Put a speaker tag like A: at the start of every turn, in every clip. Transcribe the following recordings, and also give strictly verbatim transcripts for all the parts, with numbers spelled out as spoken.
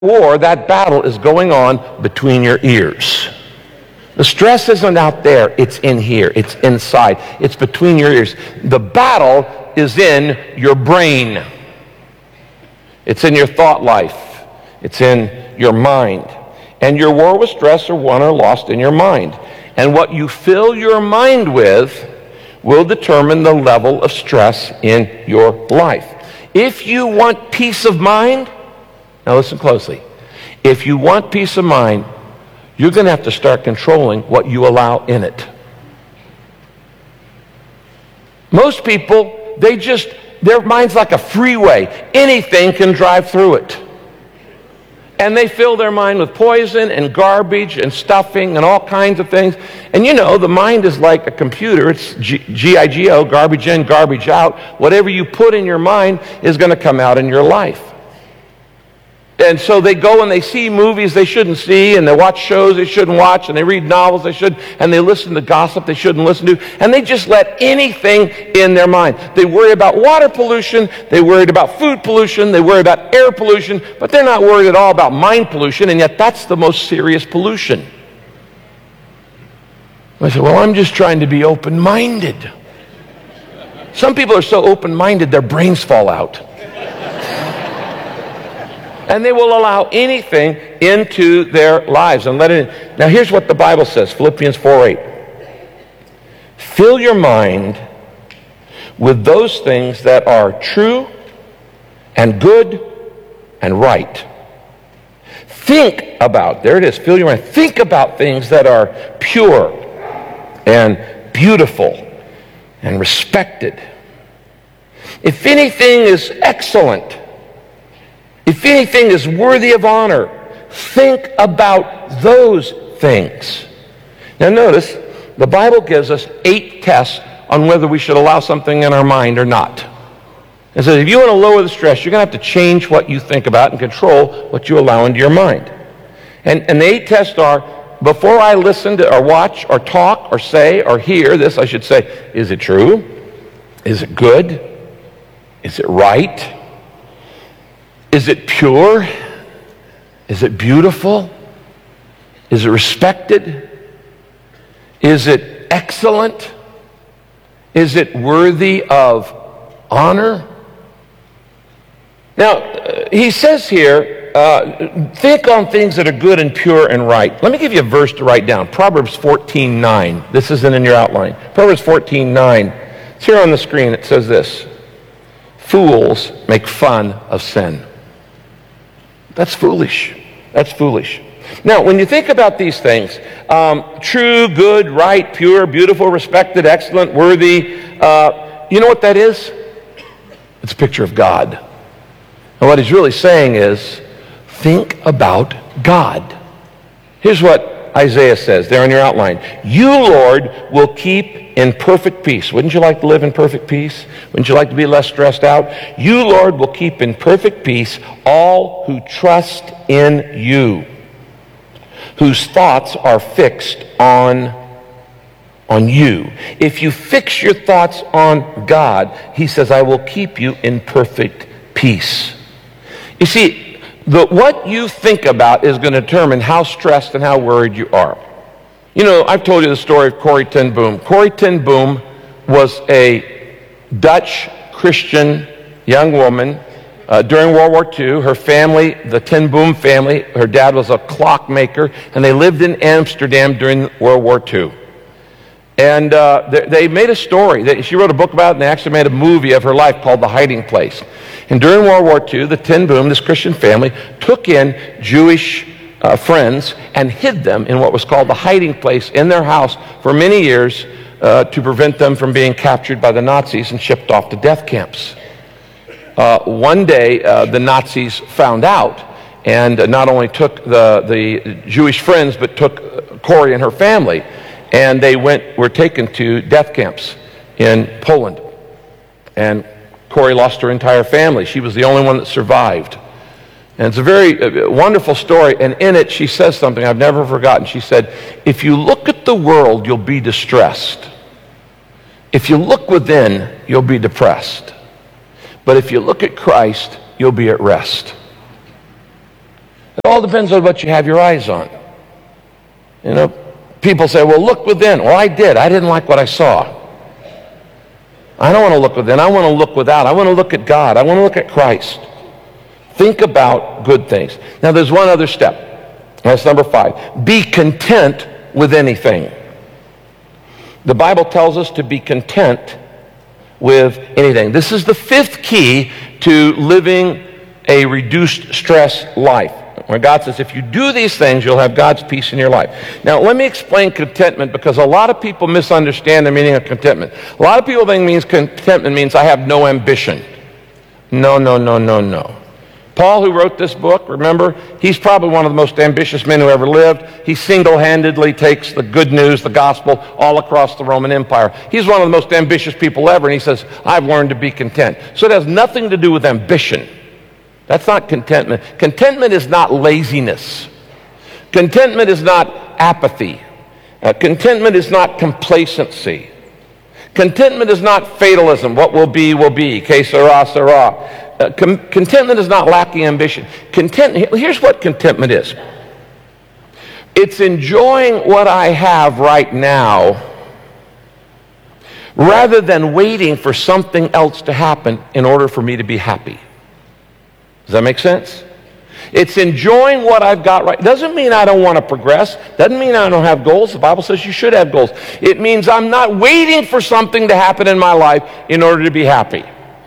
A: war, that battle is going on between your ears. The stress isn't out there, it's in here, it's inside, it's between your ears. The battle is in your brain. It's in your thought life. It's in your mind. And your war with stress are won or lost in your mind. And what you fill your mind with will determine the level of stress in your life. If you want peace of mind, now listen closely. If you want peace of mind, you're going to have to start controlling what you allow in it. Most people, they just, their mind's like a freeway. Anything can drive through it. And they fill their mind with poison and garbage and stuffing and all kinds of things. And you know, the mind is like a computer. It's G I G O, garbage in, garbage out. Whatever you put in your mind is going to come out in your life. And so they go and they see movies they shouldn't see, and they watch shows they shouldn't watch, and they read novels they shouldn't, and they listen to gossip they shouldn't listen to, and they just let anything in their mind. They worry about water pollution, they worried about food pollution, they worry about air pollution, but they're not worried at all about mind pollution, and yet that's the most serious pollution. I said, well, I'm just trying to be open-minded. Some people are so open-minded their brains fall out. And they will allow anything into their lives and let it in. Now here's what the Bible says, Philippians four eight. Fill your mind with those things that are true and good and right. Think about, there it is, fill your mind. Think about things that are pure and beautiful and respected. If anything is excellent, if anything is worthy of honor, think about those things. Now notice, the Bible gives us eight tests on whether we should allow something in our mind or not. It says if you want to lower the stress, you're going to have to change what you think about and control what you allow into your mind. And, and the eight tests are, before I listen to or watch or talk or say or hear this, I should say, is it true? Is it good? Is it right? Is it pure? Is it beautiful? Is it respected? Is it excellent? Is it worthy of honor? Now, uh, he says here, uh, think on things that are good and pure and right. Let me give you a verse to write down. Proverbs fourteen nine. This isn't in your outline. Proverbs fourteen nine. It's here on the screen. It says this. Fools make fun of sin. That's foolish. That's foolish. Now, when you think about these things, um, true, good, right, pure, beautiful, respected, excellent, worthy, uh, you know what that is? It's a picture of God. And what he's really saying is, think about God. Here's what Isaiah says there in your outline. You, Lord, will keep in perfect peace. Wouldn't you like to live in perfect peace? Wouldn't you like to be less stressed out? You, Lord, will keep in perfect peace all who trust in you, whose thoughts are fixed on, on you. If you fix your thoughts on God, he says, I will keep you in perfect peace. You see, the, what you think about is going to determine how stressed and how worried you are. You know, I've told you the story of Corrie ten Boom. Corrie ten Boom was a Dutch Christian young woman uh, during World War Two. Her family, the ten Boom family, her dad was a clockmaker, and they lived in Amsterdam during World War Two. And uh, they, they made a story. They, she wrote a book about it, and they actually made a movie of her life called The Hiding Place. And during World War Two, the ten Boom, this Christian family, took in Jewish Uh, friends and hid them in what was called the hiding place in their house for many years uh, to prevent them from being captured by the Nazis and shipped off to death camps. Uh, one day, uh, the Nazis found out and uh, not only took the, the Jewish friends, but took Corrie and her family, and they went were taken to death camps in Poland. And Corrie lost her entire family. She was the only one that survived. And it's a very uh, wonderful story, and in it she says something I've never forgotten. She said, if you look at the world, you'll be distressed. If you look within, you'll be depressed. But if you look at Christ, you'll be at rest. It all depends on what you have your eyes on. You know, people say, well, look within. Well, I did. I didn't like what I saw. I don't want to look within. I want to look without. I want to look at God. I want to look at Christ. Think about good things. Now, there's one other step. That's number five. Be content with anything. The Bible tells us to be content with anything. This is the fifth key to living a reduced stress life, where God says, if you do these things, you'll have God's peace in your life. Now, let me explain contentment, because a lot of people misunderstand the meaning of contentment. A lot of people think means contentment means I have no ambition. No, no, no, no, no. Paul, who wrote this book, remember, he's probably one of the most ambitious men who ever lived. He single-handedly takes the good news, the gospel, all across the Roman Empire. He's one of the most ambitious people ever, and he says, I've learned to be content. So it has nothing to do with ambition. That's not contentment. Contentment is not laziness. Contentment is not apathy. Uh, contentment is not complacency. Contentment is not fatalism. What will be, will be. Que sera, sera. Uh, com- contentment is not lacking ambition. Content, here's what contentment is. It's enjoying what I have right now rather than waiting for something else to happen in order for me to be happy. Does that make sense? It's enjoying what I've got right. Doesn't mean I don't want to progress. Doesn't mean I don't have goals. The Bible says you should have goals. It means I'm not waiting for something to happen in my life in order to be happy.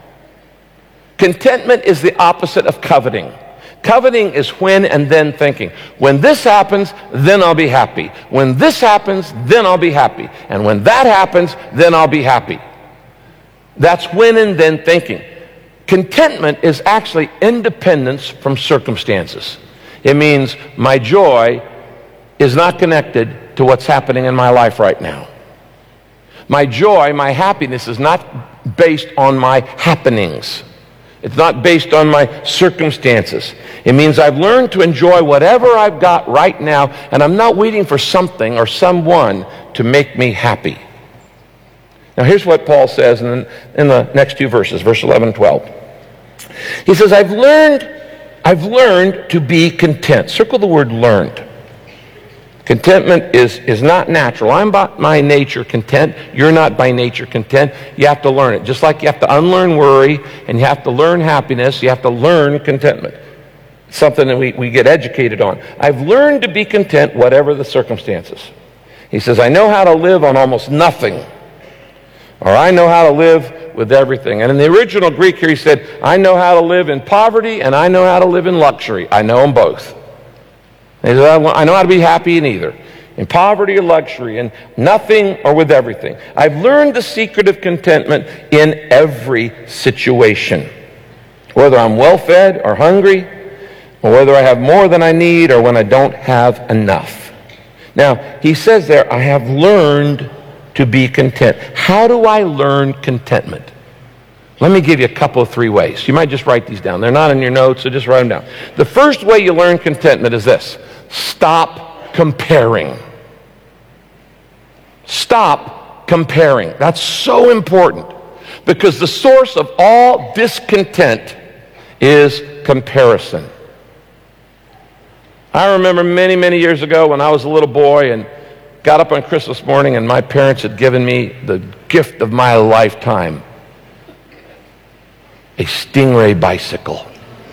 A: Contentment is the opposite of coveting. Coveting is when and then thinking. When this happens, then I'll be happy. When this happens, then I'll be happy. And when that happens, then I'll be happy. That's when and then thinking. Contentment is actually independence from circumstances. It means my joy is not connected to what's happening in my life right now. My joy, my happiness is not based on my happenings. It's not based on my circumstances. It means I've learned to enjoy whatever I've got right now, and I'm not waiting for something or someone to make me happy. Now here's what Paul says in the, in the next two verses, verse eleven and twelve. He says, I've learned, I've learned to be content. Circle the word learned. Contentment is, is not natural. I'm by my nature content. You're not by nature content. You have to learn it. Just like you have to unlearn worry and you have to learn happiness, you have to learn contentment. It's something that we, we get educated on. I've learned to be content whatever the circumstances. He says, I know how to live on almost nothing. Or I know how to live with everything. And in the original Greek here he said, I know how to live in poverty and I know how to live in luxury. I know them both. He said, I know how to be happy in either. In poverty or luxury, in nothing or with everything. I've learned the secret of contentment in every situation. Whether I'm well-fed or hungry, or whether I have more than I need or when I don't have enough. Now, he says there, I have learned to be content. How do I learn contentment? Let me give you a couple of three ways. You might just write these down. They're not in your notes, so just write them down. The first way you learn contentment is this. Stop comparing. Stop comparing. That's so important because the source of all discontent is comparison. I remember many, many years ago when I was a little boy and got up on Christmas morning and my parents had given me the gift of my lifetime, a Stingray bicycle.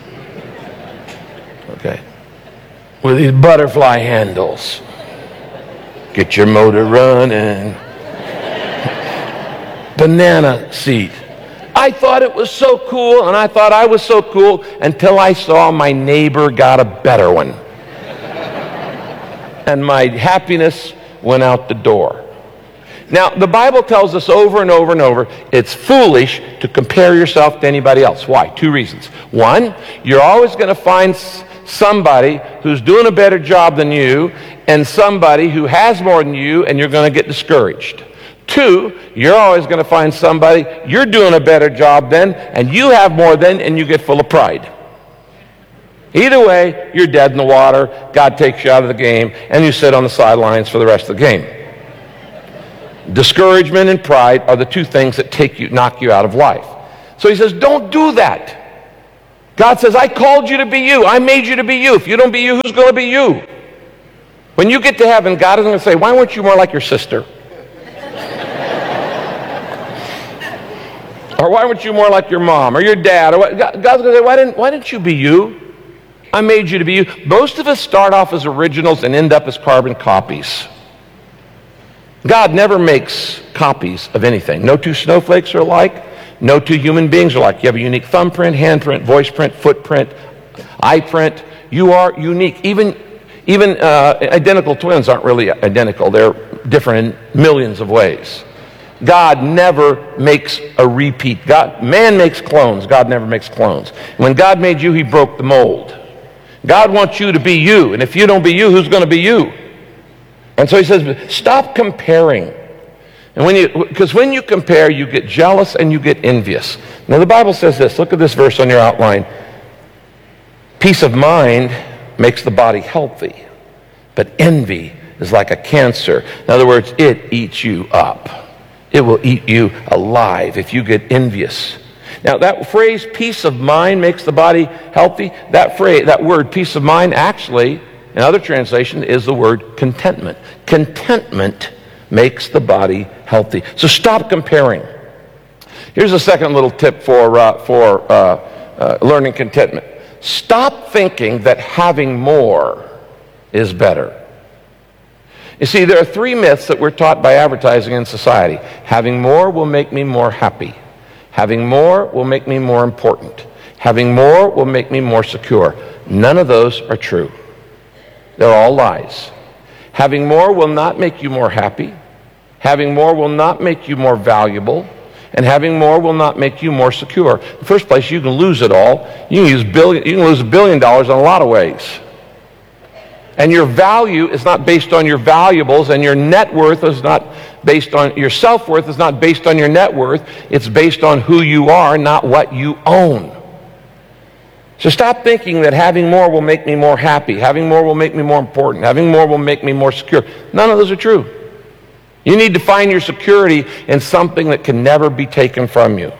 A: Okay. With these butterfly handles. Get your motor running. Banana seat. I thought it was so cool, and I thought I was so cool until I saw my neighbor got a better one. And my happiness went out the door. Now, the Bible tells us over and over and over, it's foolish to compare yourself to anybody else. Why? Two reasons. One, you're always going to find somebody who's doing a better job than you and somebody who has more than you, and you're going to get discouraged. Two, you're always going to find somebody you're doing a better job than and you have more than, and you get full of pride. Either way, you're dead in the water, God takes you out of the game, and you sit on the sidelines for the rest of the game. Discouragement and pride are the two things that take you, knock you out of life. So he says, don't do that. God says, I called you to be you. I made you to be you. If you don't be you, who's going to be you? When you get to heaven, God is going to say, why weren't you more like your sister? Or why weren't you more like your mom or your dad? Or what? God's going to say, why didn't, why didn't you be you? I made you to be you. Most of us start off as originals and end up as carbon copies. God never makes copies of anything. No two snowflakes are alike. No two human beings are alike. You have a unique thumbprint, handprint, voice print, footprint, eye print. You are unique. Even, even uh, identical twins aren't really identical. They're different in millions of ways. God never makes a repeat. God, man makes clones. God never makes clones. When God made you, he broke the mold. God wants you to be you. And if you don't be you, who's going to be you? And so he says, stop comparing. And when you, because when you compare, you get jealous and you get envious. Now the Bible says this. Look at this verse on your outline. Peace of mind makes the body healthy, but envy is like a cancer. In other words, it eats you up. It will eat you alive if you get envious. Now that phrase, peace of mind makes the body healthy, that phrase, that word, peace of mind, actually, in other translation, is the word contentment. Contentment makes the body healthy. So stop comparing. Here's a second little tip for, uh, for uh, uh, learning contentment. Stop thinking that having more is better. You see, there are three myths that we're taught by advertising in society. Having more will make me more happy. Having more will make me more important. Having more will make me more secure. None of those are true. They're all lies. Having more will not make you more happy. Having more will not make you more valuable. And having more will not make you more secure. In the first place, you can lose it all. You can, use billion, you can lose a billion dollars in a lot of ways. And your value is not based on your valuables, and your net worth is not based on, your self-worth is not based on your net worth. It's based on who you are, not what you own. So stop thinking that having more will make me more happy, having more will make me more important, having more will make me more secure. None of those are true. You need to find your security in something that can never be taken from you.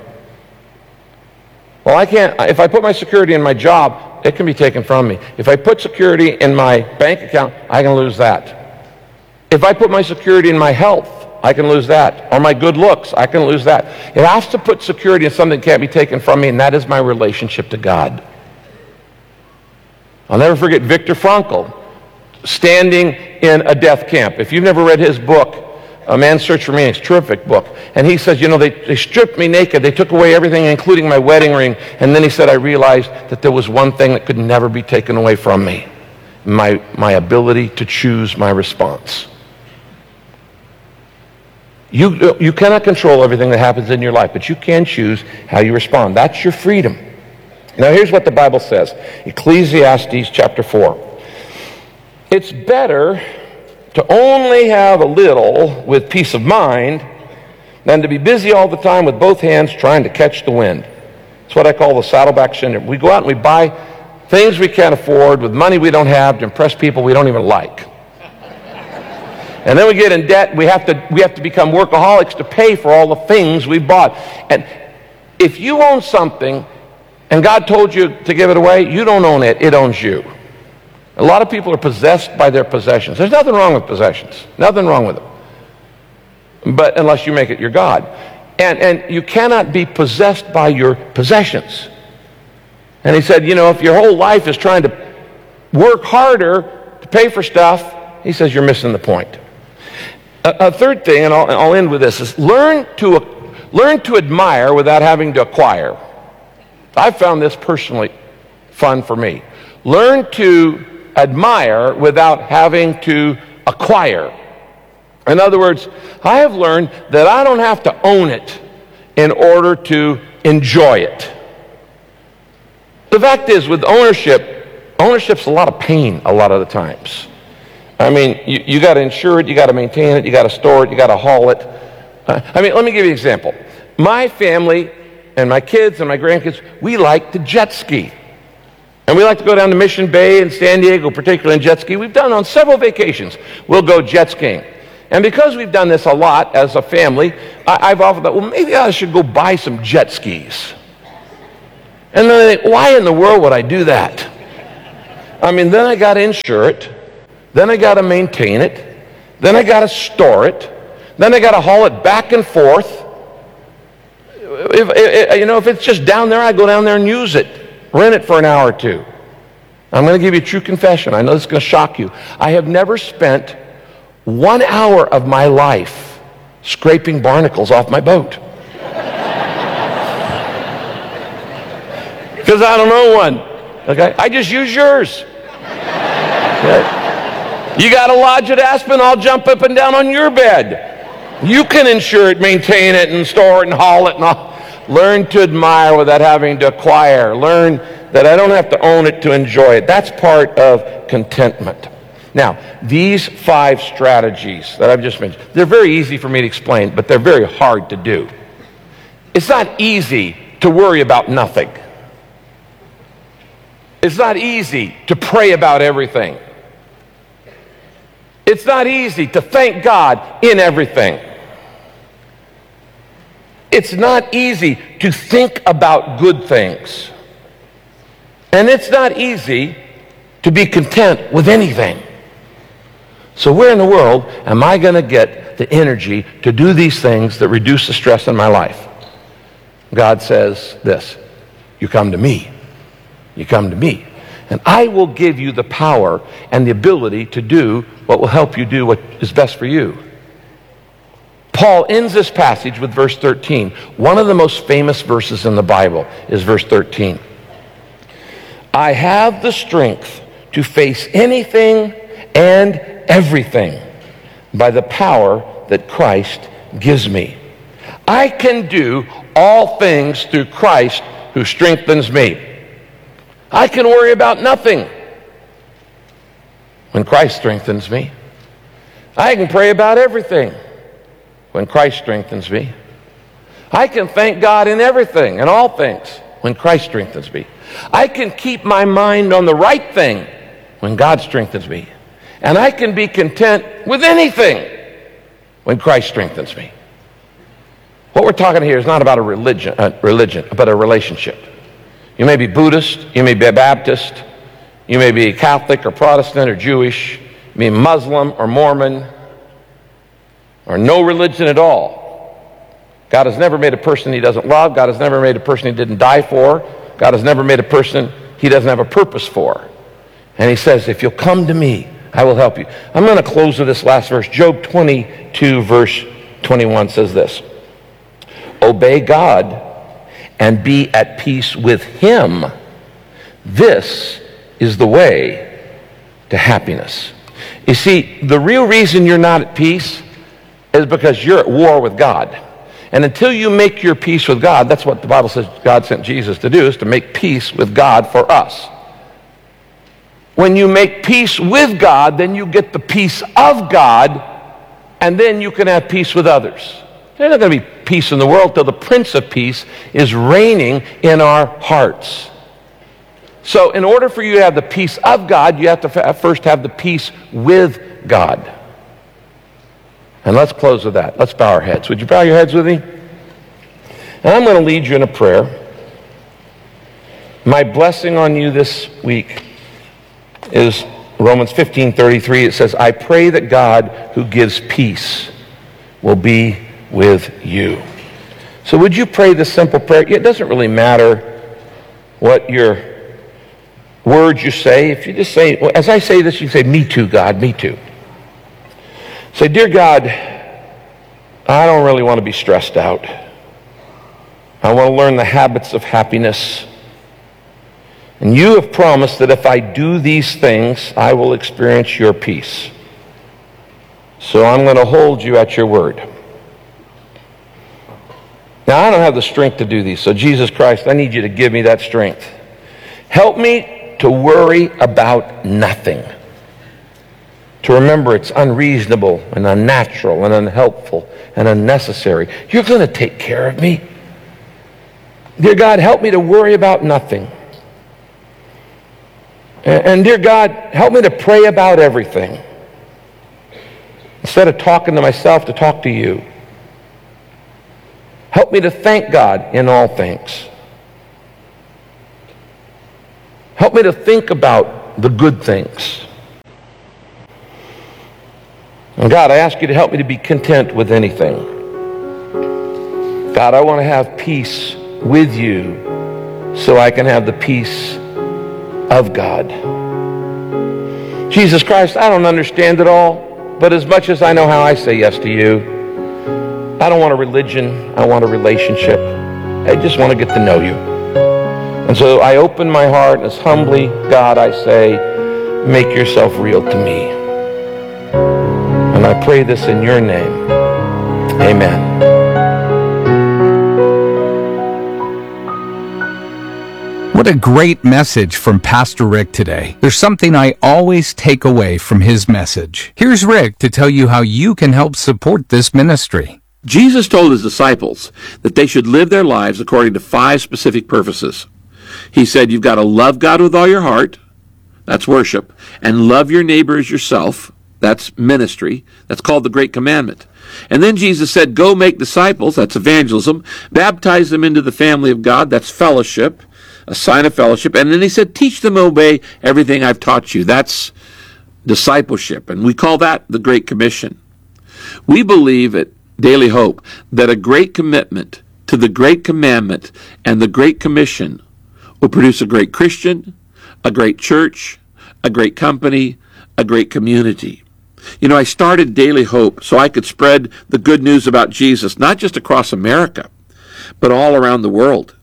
A: Well, I can't, if I put my security in my job, it can be taken from me. If I put security in my bank account, I can lose that. If I put my security in my health, I can lose that. Or my good looks, I can lose that. It has to put security in something that can't be taken from me, and that is my relationship to God. I'll never forget Viktor Frankl standing in a death camp. If you've never read his book, A Man's Search for Meaning, it's a terrific book. And he says, you know, they, they stripped me naked. They took away everything, including my wedding ring. And then he said, I realized that there was one thing that could never be taken away from me. My, my ability to choose my response. You, you cannot control everything that happens in your life, but you can choose how you respond. That's your freedom. Now here's what the Bible says. Ecclesiastes chapter four. It's better to only have a little with peace of mind than to be busy all the time with both hands trying to catch the wind. It's what I call the saddleback syndrome. We go out and we buy things we can't afford with money we don't have to impress people we don't even like. And then we get in debt. We have to, we have to become workaholics to pay for all the things we bought. And if you own something and God told you to give it away, you don't own it. It owns you. A lot of people are possessed by their possessions. There's nothing wrong with possessions. Nothing wrong with them. But unless you make it your God. And, and you cannot be possessed by your possessions. And he said, you know, if your whole life is trying to work harder to pay for stuff, he says you're missing the point. A, a third thing, and I'll, and I'll end with this, is learn to, learn to admire without having to acquire. I've found this personally fun for me. Learn to admire without having to acquire. In other words, I have learned that I don't have to own it in order to enjoy it. The fact is, with ownership, ownership's a lot of pain a lot of the times. I mean, you, you got to insure it, you got to maintain it, you got to store it, you got to haul it. Uh, I mean, let me give you an example. My family and my kids and my grandkids, we like to jet ski. And we like to go down to Mission Bay and San Diego, particularly in jet ski. We've done on several vacations. We'll go jet skiing. And because we've done this a lot as a family, I, I've often thought, well, maybe I should go buy some jet skis. And then I think, why in the world would I do that? I mean, then I got to insure it. Then I got to maintain it. Then I got to store it. Then I got to haul it back and forth. If, if, you know, if it's just down there, I go down there and use it. Rent it for an hour or two. I'm going to give you a true confession. I know this is going to shock you. I have never spent one hour of my life scraping barnacles off my boat. Because I don't know one. Okay? I just use yours. Okay? You got to lodge at Aspen, I'll jump up and down on your bed. You can insure it, maintain it, and store it, and haul it, and all. Learn to admire without having to acquire. Learn that I don't have to own it to enjoy it. That's part of contentment. Now, these five strategies that I've just mentioned, they're very easy for me to explain, but they're very hard to do. It's not easy to worry about nothing. It's not easy to pray about everything. It's not easy to thank God in everything. It's not easy to think about good things. And it's not easy to be content with anything. So where in the world am I going to get the energy to do these things that reduce the stress in my life? God says this, you come to me. You come to me. And I will give you the power and the ability to do what will help you do what is best for you. Paul ends this passage with verse thirteen. One of the most famous verses in the Bible is verse thirteen. I have the strength to face anything and everything by the power that Christ gives me. I can do all things through Christ who strengthens me. I can worry about nothing when Christ strengthens me. I can pray about everything when Christ strengthens me. I can thank God in everything and all things when Christ strengthens me. I can keep my mind on the right thing when God strengthens me. And I can be content with anything when Christ strengthens me. What we're talking here is not about a religion, uh, religion, but a relationship. You may be Buddhist, you may be Baptist, you may be Catholic or Protestant or Jewish, you may be Muslim or Mormon, or no religion at all. God has never made a person he doesn't love. God has never made a person he didn't die for. God has never made a person he doesn't have a purpose for. And he says, if you'll come to me, I will help you. I'm going to close with this last verse. Job twenty-two, verse twenty-one says this. Obey God and be at peace with him. This is the way to happiness. You see, the real reason you're not at peace is because you're at war with God. And until you make your peace with God, that's what the Bible says God sent Jesus to do, is to make peace with God for us. When you make peace with God, then you get the peace of God, and then you can have peace with others. There's not going to be peace in the world till the Prince of Peace is reigning in our hearts. So in order for you to have the peace of God, you have to first have the peace with God. And let's close with that. Let's bow our heads. Would you bow your heads with me? And I'm going to lead you in a prayer. My blessing on you this week is Romans fifteen thirty-three. It says, I pray that God who gives peace will be with you. So would you pray this simple prayer? It doesn't really matter what your words you say. If you just say, well, as I say this, you say, me too, God, me too. Say, dear God, I don't really want to be stressed out. I want to learn the habits of happiness. And you have promised that if I do these things, I will experience your peace. So I'm going to hold you at your word. Now, I don't have the strength to do these, so Jesus Christ, I need you to give me that strength. Help me to worry about nothing. To remember it's unreasonable and unnatural and unhelpful and unnecessary. You're going to take care of me. Dear God, help me to worry about nothing. And, and dear God, help me to pray about everything. Instead of talking to myself, to talk to you. Help me to thank God in all things. Help me to think about the good things. And God, I ask you to help me to be content with anything. God, I want to have peace with you so I can have the peace of God. Jesus Christ, I don't understand it all, but as much as I know how I say yes to you, I don't want a religion, I want a relationship. I just want to get to know you. And so I open my heart, and as humbly, God, I say, make yourself real to me. And I pray this in your name. Amen.
B: What a great message from Pastor Rick today. There's something I always take away from his message. Here's Rick to tell you how you can help support this ministry.
C: Jesus told his disciples that they should live their lives according to five specific purposes. He said you've got to love God with all your heart, that's worship, and love your neighbor as yourself, that's ministry, that's called the Great Commandment. And then Jesus said, go make disciples, that's evangelism, baptize them into the family of God, that's fellowship, a sign of fellowship. And then he said, teach them to obey everything I've taught you. That's discipleship. And we call that the Great Commission. We believe at Daily Hope that a great commitment to the Great Commandment and the Great Commission will produce a great Christian, a great church, a great company, a great community. You know, I started Daily Hope so I could spread the good news about Jesus, not just across America, but all around the world.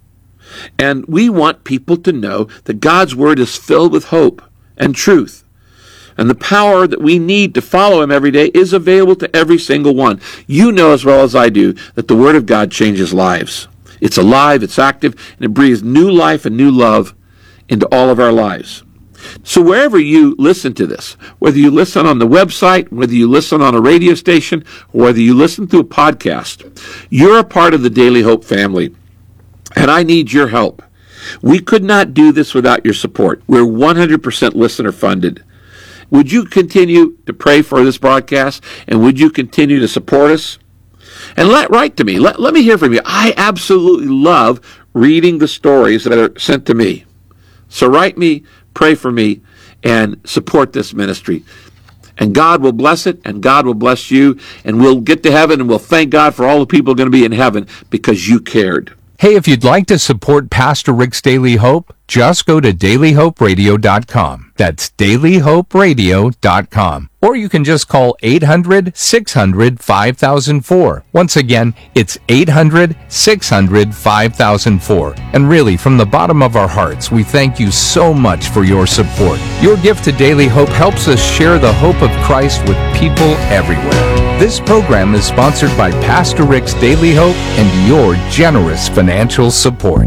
C: And we want people to know that God's Word is filled with hope and truth. And the power that we need to follow Him every day is available to every single one. You know as well as I do that the Word of God changes lives. It's alive, it's active, and it breathes new life and new love into all of our lives. So wherever you listen to this, whether you listen on the website, whether you listen on a radio station, or whether you listen to a podcast, you're a part of the Daily Hope family. And I need your help. We could not do this without your support. We're one hundred percent listener funded. Would you continue to pray for this broadcast? And would you continue to support us? And let write to me. Let, let me hear from you. I absolutely love reading the stories that are sent to me. So write me, pray for me, and support this ministry. And God will bless it, and God will bless you, and we'll get to heaven, and we'll thank God for all the people going to be in heaven because you cared.
B: Hey, if you'd like to support Pastor Rick's Daily Hope, just go to daily hope radio dot com. That's daily hope radio dot com. Or you can just call eight hundred, six hundred, five thousand four. Once again, it's eight hundred, six hundred, five thousand four. And really, from the bottom of our hearts, we thank you so much for your support. Your gift to Daily Hope helps us share the hope of Christ with people everywhere. This program is sponsored by Pastor Rick's Daily Hope and your generous financial support.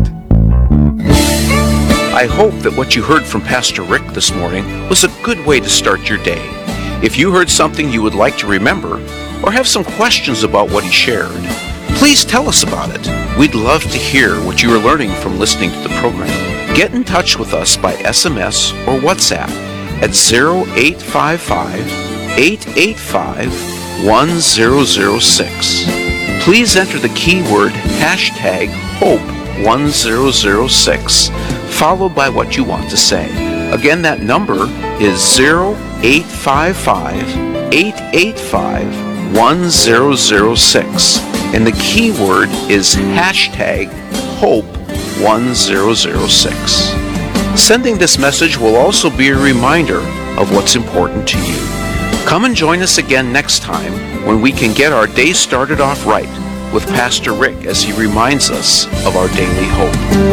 D: I hope that what you heard from Pastor Rick this morning was a good way to start your day. If you heard something you would like to remember or have some questions about what he shared, please tell us about it. We'd love to hear what you are learning from listening to the program. Get in touch with us by S M S or WhatsApp at zero eight five five, eight eight five, one zero zero six. Please enter the keyword hashtag hope one zero zero six, followed by what you want to say. Again, that number is zero eight five five, eight eight five, one zero zero six, and the keyword is hashtag hope one zero zero six. Sending this message will also be a reminder of what's important to you. Come and join us again next time when we can get our day started off right with Pastor Rick as he reminds us of our daily hope.